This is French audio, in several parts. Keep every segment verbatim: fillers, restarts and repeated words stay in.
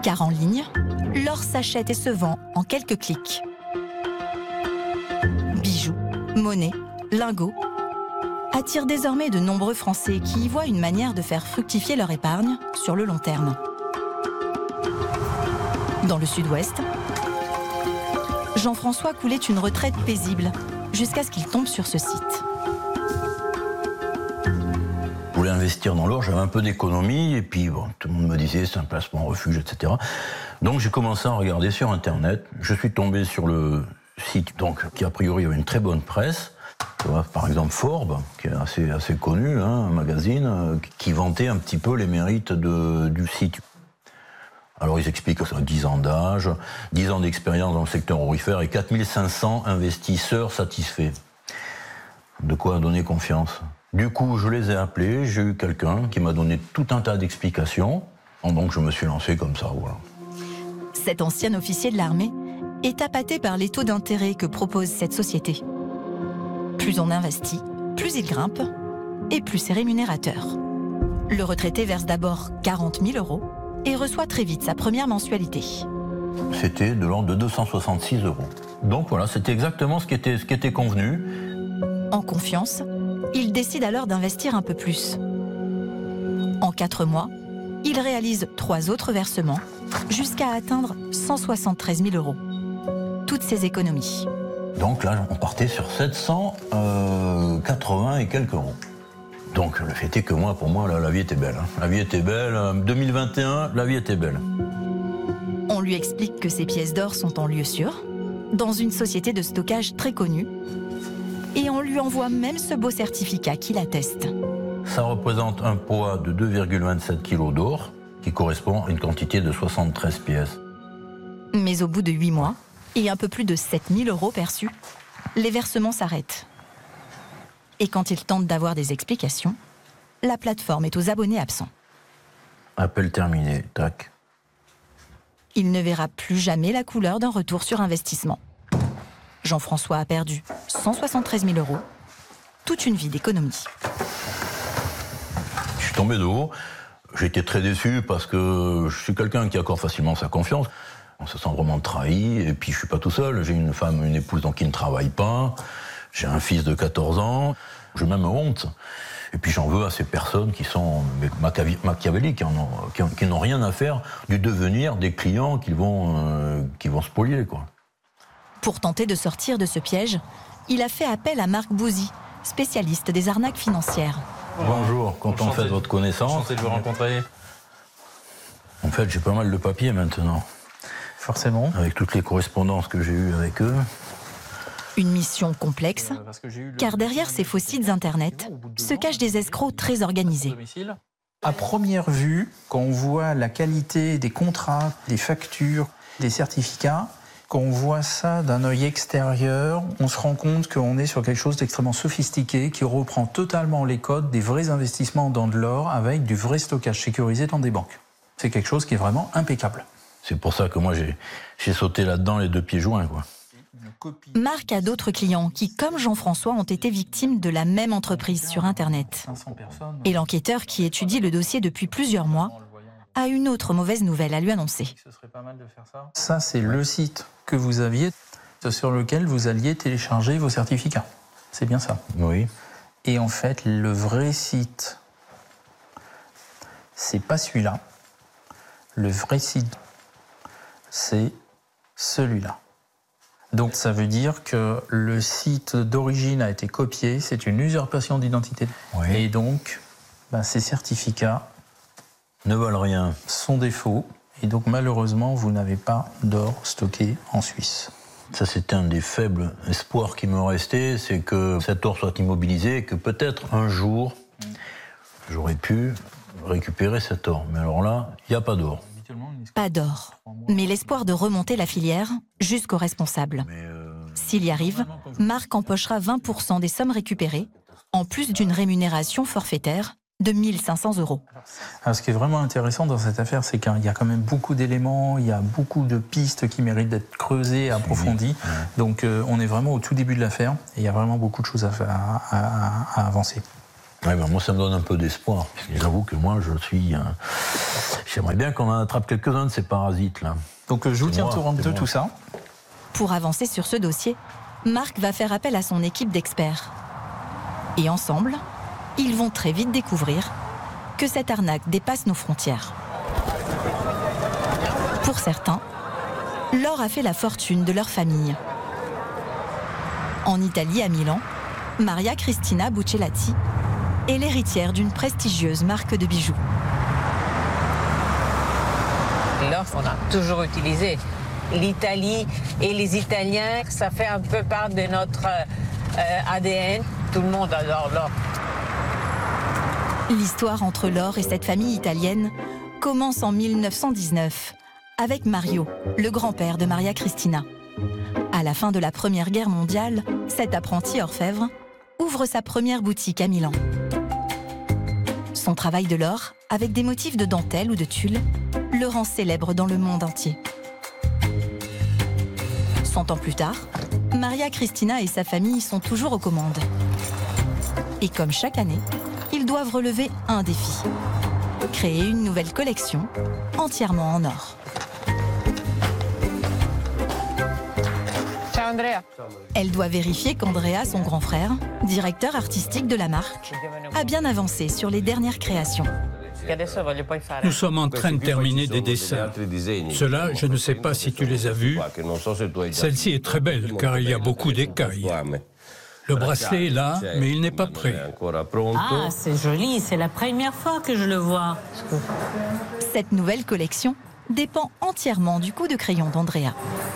Car en ligne, l'or s'achète et se vend en quelques clics. Bijoux, monnaies, lingots attirent désormais de nombreux Français qui y voient une manière de faire fructifier leur épargne sur le long terme. Dans le sud-ouest, Jean-François coulait une retraite paisible jusqu'à ce qu'il tombe sur ce site. Je voulais investir dans l'or, j'avais un peu d'économie et puis bon, tout le monde me disait c'est un placement refuge, et cetera. Donc j'ai commencé à regarder sur Internet. Je suis tombé sur le site donc, qui a priori avait une très bonne presse. Par exemple Forbes, qui est assez, assez connu, hein, un magazine, euh, qui vantait un petit peu les mérites de, du site. Alors ils expliquent que ça a dix ans d'âge, dix ans d'expérience dans le secteur aurifère et quatre mille cinq cents investisseurs satisfaits. De quoi donner confiance. Du coup, je les ai appelés, j'ai eu quelqu'un qui m'a donné tout un tas d'explications. Donc je me suis lancé comme ça, voilà. Cet ancien officier de l'armée est appâté par les taux d'intérêt que propose cette société. Plus on investit, plus il grimpe et plus c'est rémunérateur. Le retraité verse d'abord quarante mille euros et reçoit très vite sa première mensualité. C'était de l'ordre de deux cent soixante-six euros. Donc voilà, c'était exactement ce qui était, ce qui était convenu. En confiance, il décide alors d'investir un peu plus. En quatre mois, il réalise trois autres versements jusqu'à atteindre cent soixante-treize mille euros. Toutes ses économies. Donc là, on partait sur sept cent quatre-vingts et quelques euros. Donc le fait est que moi, pour moi, là, la vie était belle. Hein. La vie était belle. deux mille vingt et un, la vie était belle. On lui explique que ces pièces d'or sont en lieu sûr, dans une société de stockage très connue, et on lui envoie même ce beau certificat qui l'atteste. Ça représente un poids de deux virgule vingt-sept kilos d'or, qui correspond à une quantité de soixante-treize pièces. Mais au bout de huit mois, et un peu plus de sept mille euros perçus, les versements s'arrêtent. Et quand il tente d'avoir des explications, la plateforme est aux abonnés absents. Appel terminé, tac. Il ne verra plus jamais la couleur d'un retour sur investissement. Jean-François a perdu cent soixante-treize mille euros, toute une vie d'économie. Je suis tombé de haut, j'ai été très déçu parce que je suis quelqu'un qui accorde facilement sa confiance. On se sent vraiment trahi, et puis je suis pas tout seul, j'ai une femme, une épouse donc qui ne travaille pas, j'ai un fils de quatorze ans, j'ai même honte. Et puis j'en veux à ces personnes qui sont machiavéliques, qui, ont, qui, ont, qui n'ont rien à faire du devenir des clients qui vont, euh, qui vont spolier, quoi. Pour tenter de sortir de ce piège, il a fait appel à Marc Bouzy, spécialiste des arnaques financières. Bonjour, content de faire votre connaissance. Enchanté de vous rencontrer. En fait, j'ai pas mal de papiers maintenant. Forcément. Avec toutes les correspondances que j'ai eues avec eux. Une mission complexe, car derrière ces faux sites internet se cachent des escrocs très organisés. À première vue, quand on voit la qualité des contrats, des factures, des certificats, quand on voit ça d'un œil extérieur, on se rend compte qu'on est sur quelque chose d'extrêmement sophistiqué qui reprend totalement les codes des vrais investissements dans de l'or avec du vrai stockage sécurisé dans des banques. C'est quelque chose qui est vraiment impeccable. C'est pour ça que moi j'ai, j'ai sauté là-dedans les deux pieds joints, quoi. Marc a d'autres clients qui, comme Jean-François, ont été victimes de la même entreprise sur Internet. Et l'enquêteur qui étudie le dossier depuis plusieurs mois a une autre mauvaise nouvelle à lui annoncer. Ça, c'est le site que vous aviez sur lequel vous alliez télécharger vos certificats. C'est bien ça? Oui. Et en fait, le vrai site, c'est pas celui-là. Le vrai site, c'est celui-là. Donc ça veut dire que le site d'origine a été copié, c'est une usurpation d'identité. Oui. Et donc, ben, ces certificats ne valent rien, sont des faux. Et donc malheureusement, vous n'avez pas d'or stocké en Suisse. Ça, c'est un des faibles espoirs qui me restait, c'est que cet or soit immobilisé et que peut-être un jour, j'aurais pu récupérer cet or. Mais alors là, il n'y a pas d'or. Pas d'or, mais l'espoir de remonter la filière jusqu'aux responsables. Euh... S'il y arrive, Marc empochera vingt pour cent des sommes récupérées, en plus d'une rémunération forfaitaire de mille cinq cents euros. Alors, ce qui est vraiment intéressant dans cette affaire, c'est qu'il y a quand même beaucoup d'éléments, il y a beaucoup de pistes qui méritent d'être creusées, approfondies. Oui. Donc euh, on est vraiment au tout début de l'affaire et il y a vraiment beaucoup de choses à, à, à, à avancer. Ouais, ben moi, ça me donne un peu d'espoir. J'avoue que moi, je suis... Euh... J'aimerais bien qu'on en attrape quelques-uns de ces parasites-là. Donc je vous tiens au courant de tout ça. Pour avancer sur ce dossier, Marc va faire appel à son équipe d'experts. Et ensemble, ils vont très vite découvrir que cette arnaque dépasse nos frontières. Pour certains, l'or a fait la fortune de leur famille. En Italie, à Milan, Maria Cristina Buccellati est l'héritière d'une prestigieuse marque de bijoux. L'or, on a toujours utilisé. L'Italie et les Italiens, ça fait un peu part de notre euh, A D N. Tout le monde adore l'or. L'histoire entre l'or et cette famille italienne commence en mille neuf cent dix-neuf avec Mario, le grand-père de Maria Cristina. À la fin de la Première Guerre mondiale, cet apprenti orfèvre ouvre sa première boutique à Milan. Son travail de l'or, avec des motifs de dentelle ou de tulle, le rend célèbre dans le monde entier. Cent ans plus tard, Maria Cristina et sa famille sont toujours aux commandes. Et comme chaque année, ils doivent relever un défi. Créer une nouvelle collection entièrement en or. Ciao Andrea. Elle doit vérifier qu'Andrea, son grand frère, directeur artistique de la marque, a bien avancé sur les dernières créations. Nous sommes en train de terminer des dessins. Ceux-là, je ne sais pas si tu les as vus. Celle-ci est très belle car il y a beaucoup d'écailles. Le bracelet est là, mais il n'est pas prêt. Ah, c'est joli, c'est la première fois que je le vois. Cette nouvelle collection dépend entièrement du coup de crayon d'Andrea.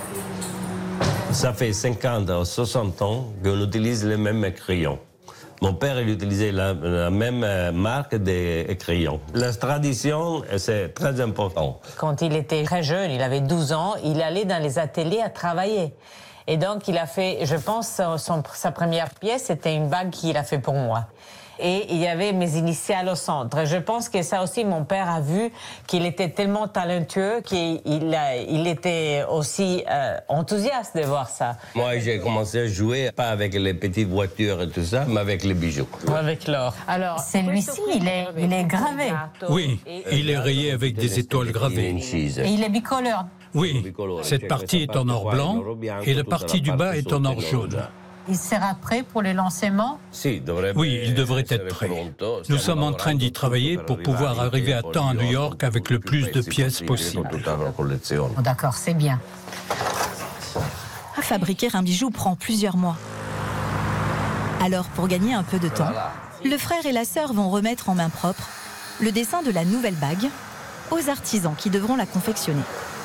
Ça fait cinquante ou soixante ans qu'on utilise les mêmes crayons. Mon père, il utilisait la, la même marque de crayons. La tradition, c'est très important. Quand il était très jeune, il avait douze ans, il allait dans les ateliers à travailler. Et donc, il a fait, je pense, son, sa première pièce, c'était une bague qu'il a fait pour moi. Et il y avait mes initiales au centre. Je pense que ça aussi, mon père a vu qu'il était tellement talentueux qu'il il était aussi euh, enthousiaste de voir ça. Moi, j'ai commencé à jouer, pas avec les petites voitures et tout ça, mais avec les bijoux. Avec l'or. Alors, celui-ci, il est, il est gravé. Oui, il est rayé avec des étoiles gravées. Et il est bicolore. Oui, cette partie est en or blanc et la partie du bas est en or jaune. Il sera prêt pour le lancement? Oui, il devrait être prêt. Nous sommes en train d'y travailler pour pouvoir arriver à temps à New York avec le plus de pièces possible. Oh, d'accord, c'est bien. Fabriquer un bijou prend plusieurs mois. Alors, pour gagner un peu de temps, le frère et la sœur vont remettre en main propre le dessin de la nouvelle bague aux artisans qui devront la confectionner.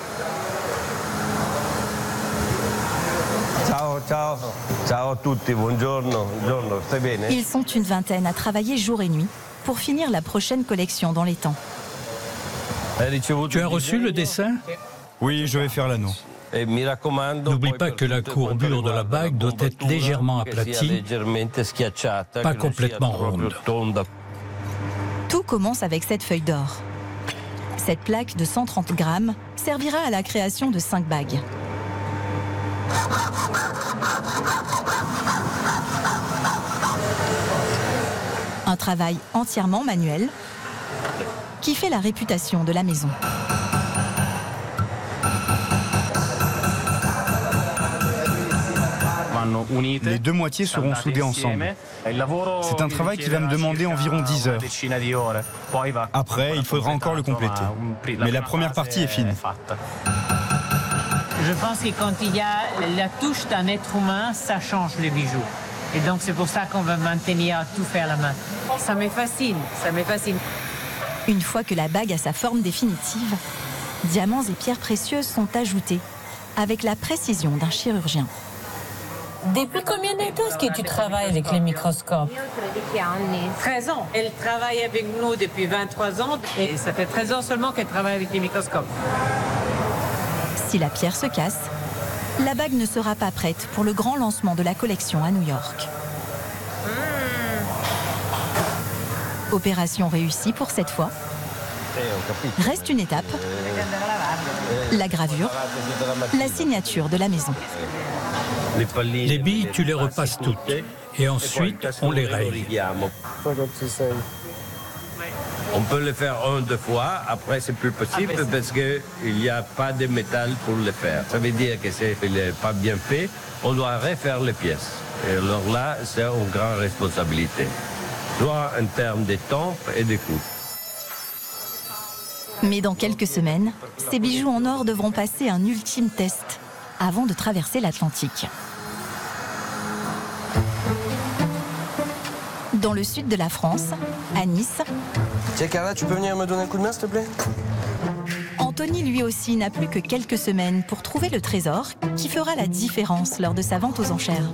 Ciao, ciao. Ciao a tutti, buongiorno. Buongiorno, stai bene? Ils sont une vingtaine à travailler jour et nuit pour finir la prochaine collection dans les temps. Tu as reçu le dessin? Oui, je vais faire l'anneau. N'oublie pas que la courbure de la bague doit être légèrement aplatie, pas complètement ronde. Tout commence avec cette feuille d'or. Cette plaque de cent trente grammes servira à la création de cinq bagues. Un travail entièrement manuel qui fait la réputation de la maison. Les deux moitiés seront soudées ensemble. C'est un travail qui va me demander environ dix heures. Après, il faudra encore le compléter. Mais la première partie est finie. Je pense que quand il y a la touche d'un être humain, ça change le bijou. Et donc c'est pour ça qu'on veut maintenir tout faire à la main. Ça me fascine, ça me fascine. Une fois que la bague a sa forme définitive, diamants et pierres précieuses sont ajoutés avec la précision d'un chirurgien. Depuis combien de temps est-ce que tu travailles avec les microscopes? treize ans. Elle travaille avec nous depuis vingt-trois ans et ça fait treize ans seulement qu'elle travaille avec les microscopes. Si la pierre se casse, la bague ne sera pas prête pour le grand lancement de la collection à New York. Mmh. Opération réussie pour cette fois. Reste une étape, la gravure, la signature de la maison. Les billes, tu les repasses toutes. Et ensuite, on les raye. On peut le faire un, deux fois, après c'est plus possible parce qu'il n'y a pas de métal pour le faire. Ça veut dire que c'est pas bien fait, on doit refaire les pièces. Et alors là, c'est une grande responsabilité, soit en termes de temps et de coûts. Mais dans quelques semaines, ces bijoux en or devront passer un ultime test avant de traverser l'Atlantique. Dans le sud de la France, à Nice... Tiens Carla, tu peux venir me donner un coup de main, s'il te plaît? Anthony, lui aussi, n'a plus que quelques semaines pour trouver le trésor qui fera la différence lors de sa vente aux enchères.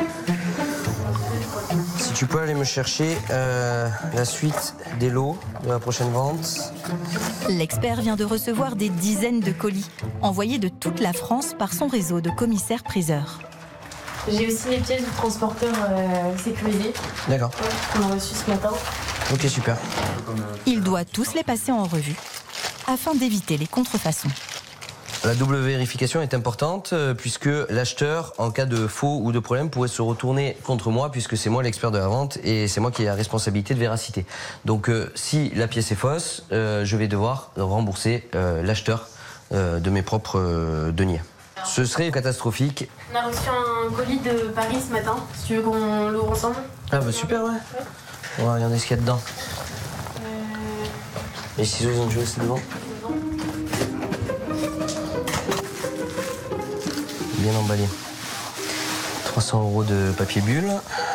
Si tu peux aller me chercher euh, la suite des lots de la prochaine vente. L'expert vient de recevoir des dizaines de colis, envoyés de toute la France par son réseau de commissaires-priseurs. J'ai aussi les pièces du transporteur euh, sécurisé. D'accord. Qu'on a reçu ce matin. Ok, super. Il doit tous les passer en revue, afin d'éviter les contrefaçons. La double vérification est importante euh, puisque l'acheteur, en cas de faux ou de problème, pourrait se retourner contre moi puisque c'est moi l'expert de la vente et c'est moi qui ai la responsabilité de véracité. Donc euh, si la pièce est fausse, euh, je vais devoir rembourser euh, l'acheteur euh, de mes propres euh, deniers. Ce serait catastrophique. On a reçu un colis de Paris ce matin, si tu veux qu'on l'ouvre ensemble. Ah bah super, ouais. On va regarder ce qu'il y a dedans. Euh... Les ciseaux, ils ont dû rester devant. Bien emballé. trois cents euros de papier bulle.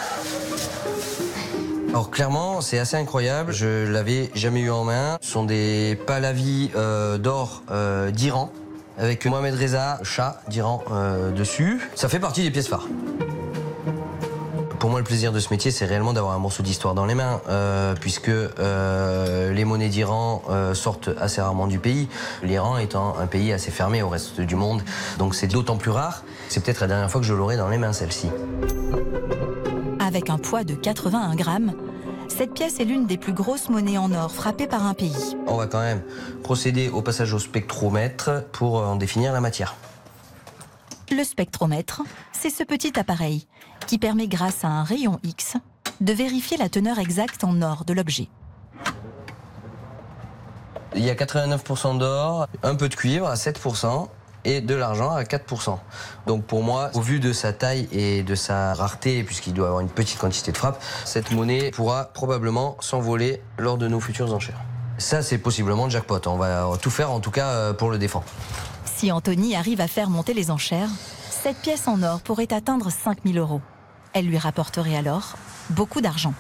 Alors clairement, c'est assez incroyable. Je l'avais jamais eu en main. Ce sont des palavis euh, d'or euh, d'Iran avec Mohamed Reza, chat d'Iran euh, dessus. Ça fait partie des pièces phares. Pour moi, le plaisir de ce métier, c'est réellement d'avoir un morceau d'histoire dans les mains, euh, puisque euh, les monnaies d'Iran euh, sortent assez rarement du pays, l'Iran étant un pays assez fermé au reste du monde, donc c'est d'autant plus rare. C'est peut-être la dernière fois que je l'aurai dans les mains, celle-ci. Avec un poids de quatre-vingt-un grammes, cette pièce est l'une des plus grosses monnaies en or frappées par un pays. On va quand même procéder au passage au spectromètre pour en définir la matière. Le spectromètre, c'est ce petit appareil qui permet, grâce à un rayon X, de vérifier la teneur exacte en or de l'objet. Il y a quatre-vingt-neuf pour cent d'or, un peu de cuivre à sept pour cent et de l'argent à quatre pour cent. Donc pour moi, au vu de sa taille et de sa rareté, puisqu'il doit avoir une petite quantité de frappe, cette monnaie pourra probablement s'envoler lors de nos futures enchères. Ça, c'est possiblement le jackpot. On va tout faire, en tout cas, pour le défendre. Si Anthony arrive à faire monter les enchères, cette pièce en or pourrait atteindre cinq mille euros. Elle lui rapporterait alors beaucoup d'argent.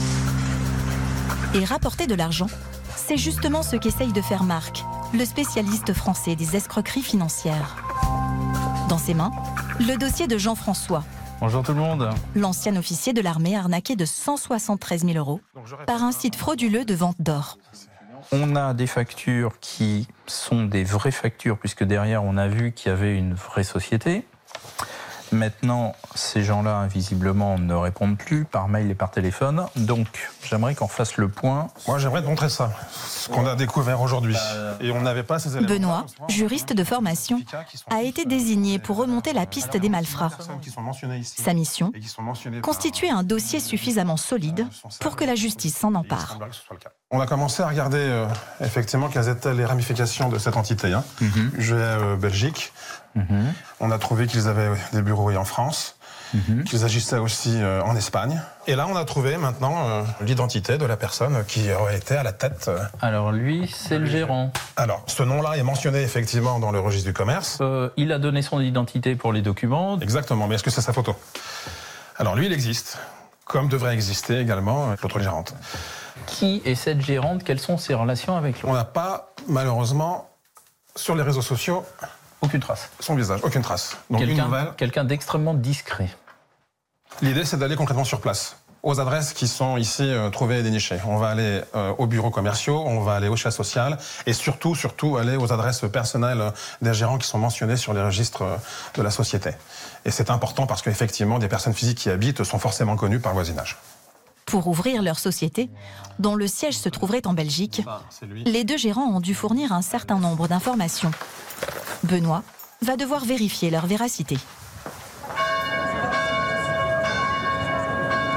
Et rapporter de l'argent, c'est justement ce qu'essaye de faire Marc, le spécialiste français des escroqueries financières. Dans ses mains, le dossier de Jean-François. Bonjour tout le monde. L'ancien officier de l'armée arnaqué de cent soixante-treize mille euros par un site frauduleux de vente d'or. On a des factures qui sont des vraies factures, puisque derrière, on a vu qu'il y avait une vraie société. Maintenant, ces gens-là, visiblement, ne répondent plus par mail et par téléphone. Donc, j'aimerais qu'on fasse le point. Moi, j'aimerais te montrer ça, ce qu'on a découvert aujourd'hui. Et on n'avait pas ces éléments. Benoît, juriste de formation, a été désigné pour remonter la piste des malfrats. Sa mission, constituer un dossier suffisamment solide pour que la justice s'en empare. On a commencé à regarder euh, effectivement quelles étaient les ramifications de cette entité. Hein. Mm-hmm. Je vais euh, Belgique. Mm-hmm. On a trouvé qu'ils avaient des bureaux en France, mm-hmm. qu'ils agissaient aussi euh, en Espagne. Et là, on a trouvé maintenant euh, l'identité de la personne qui aurait été à la tête. Euh... Alors lui, c'est le gérant. Alors, ce nom-là est mentionné effectivement dans le registre du commerce. Euh, il a donné son identité pour les documents. Exactement, mais est-ce que c'est sa photo? Alors lui, il existe, comme devrait exister également l'autre gérante. Qui est cette gérante? Quelles sont ses relations avec lui? On n'a pas, malheureusement, sur les réseaux sociaux... Aucune trace. Son visage, aucune trace. Donc une nouvelle. Quelqu'un d'extrêmement discret. L'idée, c'est d'aller concrètement sur place, aux adresses qui sont ici euh, trouvées et dénichées. On va aller euh, aux bureaux commerciaux, on va aller aux chats sociales et surtout, surtout, aller aux adresses personnelles des gérants qui sont mentionnés sur les registres euh, de la société. Et c'est important parce qu'effectivement, des personnes physiques qui habitent sont forcément connues par voisinage. Pour ouvrir leur société, dont le siège se trouverait en Belgique, les deux gérants ont dû fournir un certain nombre d'informations. Benoît va devoir vérifier leur véracité.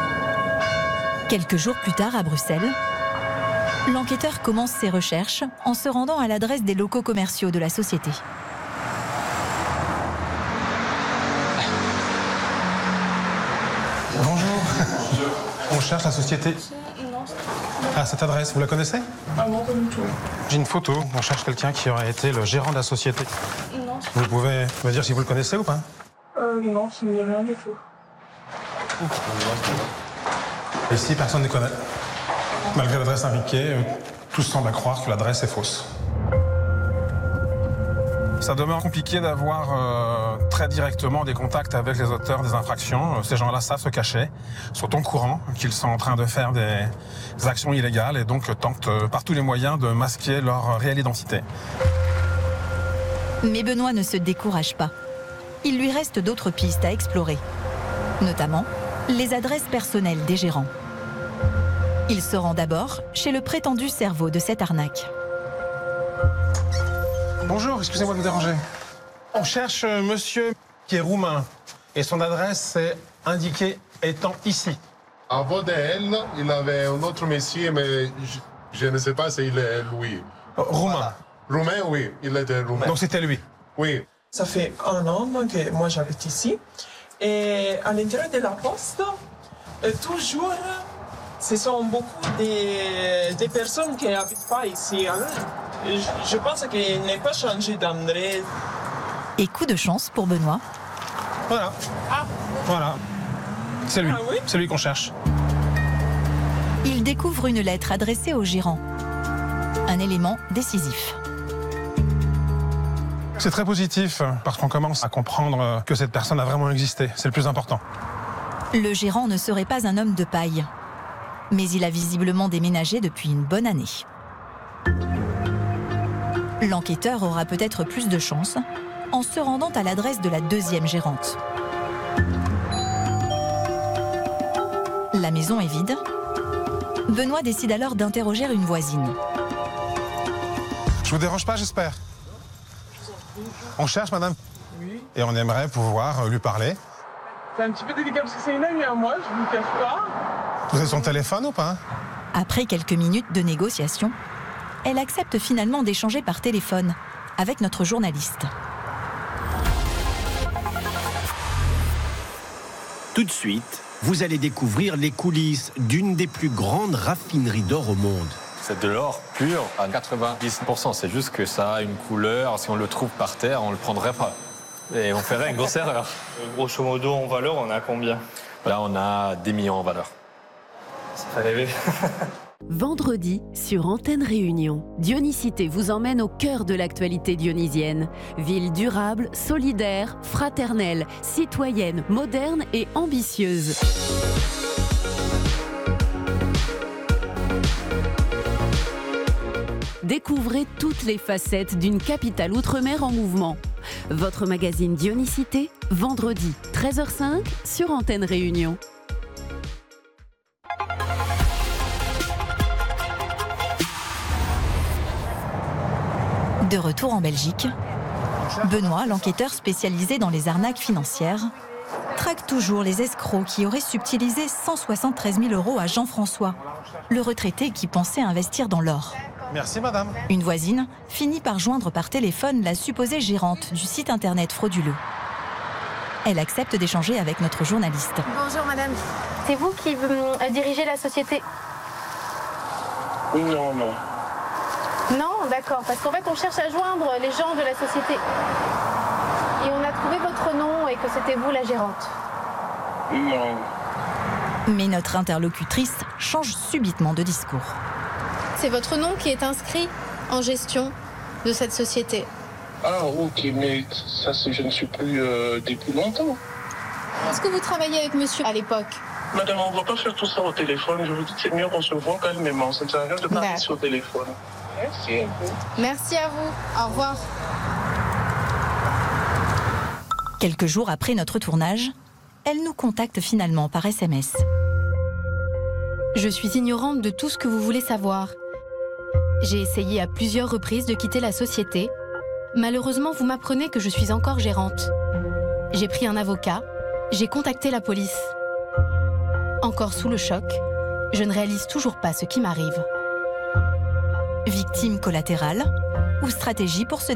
Quelques jours plus tard, à Bruxelles, l'enquêteur commence ses recherches en se rendant à l'adresse des locaux commerciaux de la société. Bonjour. On cherche la société. Ah, cette adresse, vous la connaissez? Ah non, pas du tout. J'ai une photo. On cherche quelqu'un qui aurait été le gérant de la société. Non. Vous pouvez me dire si vous le connaissez ou pas? Euh, non, ça ne me dit rien du tout. Ici, personne ne connaît. Malgré l'adresse indiquée, tous semblent croire que l'adresse est fausse. Ça demeure compliqué d'avoir euh, très directement des contacts avec les auteurs des infractions. Ces gens-là savent se cacher, sont au courant qu'ils sont en train de faire des, des actions illégales et donc tentent euh, par tous les moyens de masquer leur réelle identité. Mais Benoît ne se décourage pas. Il lui reste d'autres pistes à explorer, notamment les adresses personnelles des gérants. Il se rend d'abord chez le prétendu cerveau de cette arnaque. Bonjour, excusez-moi de vous déranger. On cherche euh, monsieur qui est roumain et son adresse est indiquée étant ici. Avant d'elle, il avait un autre monsieur, mais je, je ne sais pas s'il est lui. Euh, roumain. Voilà. Roumain, oui, il était roumain. Donc c'était lui. Oui. Ça fait un an que moi j'habite ici. Et à l'intérieur de la poste, euh, toujours, ce sont beaucoup des, des personnes qui n'habitent pas ici. Hein. Je, je pense qu'il n'est pas changé d'adresse. Et coup de chance pour Benoît. Voilà. Ah. Voilà. C'est lui. Ah oui? C'est lui qu'on cherche. Il découvre une lettre adressée au gérant. Un élément décisif. C'est très positif parce qu'on commence à comprendre que cette personne a vraiment existé. C'est le plus important. Le gérant ne serait pas un homme de paille. Mais il a visiblement déménagé depuis une bonne année. L'enquêteur aura peut-être plus de chance en se rendant à l'adresse de la deuxième gérante. La maison est vide. Benoît décide alors d'interroger une voisine. Je vous dérange pas, j'espère. On cherche, madame. Oui. Et on aimerait pouvoir lui parler. C'est un petit peu délicat parce que c'est une amie à moi, je ne vous cache pas. Vous avez son téléphone ou pas? Après quelques minutes de négociation, elle accepte finalement d'échanger par téléphone avec notre journaliste. Tout de suite, vous allez découvrir les coulisses d'une des plus grandes raffineries d'or au monde. C'est de l'or pur à quatre-vingt-dix pour cent. C'est juste que ça a une couleur. Si on le trouve par terre, on ne le prendrait pas. Et on ferait une grosse erreur. Grosso modo, en valeur, on a combien? Là, on a des millions en valeur. Ça fait rêver. Vendredi, sur Antenne Réunion, Dionysité vous emmène au cœur de l'actualité dionysienne. Ville durable, solidaire, fraternelle, citoyenne, moderne et ambitieuse. Découvrez toutes les facettes d'une capitale outre-mer en mouvement. Votre magazine Dionysité, vendredi, treize heures cinq, sur Antenne Réunion. De retour en Belgique, Benoît, l'enquêteur spécialisé dans les arnaques financières, traque toujours les escrocs qui auraient subtilisé cent soixante-treize mille euros à Jean-François, le retraité qui pensait investir dans l'or. Merci, madame. Une voisine finit par joindre par téléphone la supposée gérante du site internet frauduleux. Elle accepte d'échanger avec notre journaliste. Bonjour, madame. C'est vous qui euh, dirigez la société? Non, non. Non, d'accord, parce qu'en fait, on cherche à joindre les gens de la société. Et on a trouvé votre nom et que c'était vous la gérante. Non. Mais notre interlocutrice change subitement de discours. C'est votre nom qui est inscrit en gestion de cette société. Ah, ok, mais ça, je ne suis plus euh, depuis longtemps. Est-ce que vous travailliez avec monsieur à l'époque? Madame, on ne va pas faire tout ça au téléphone. Je vous dis que c'est mieux qu'on se voit calmement. Ça ne sert à rien de parler D'accord. sur le téléphone. Merci à vous. Merci à vous. Au revoir. Quelques jours après notre tournage, elle nous contacte finalement par S M S. Je suis ignorante de tout ce que vous voulez savoir. J'ai essayé à plusieurs reprises de quitter la société. Malheureusement, vous m'apprenez que je suis encore gérante. J'ai pris un avocat. J'ai contacté la police. Encore sous le choc, je ne réalise toujours pas ce qui m'arrive. Victime collatérale ou stratégie pour se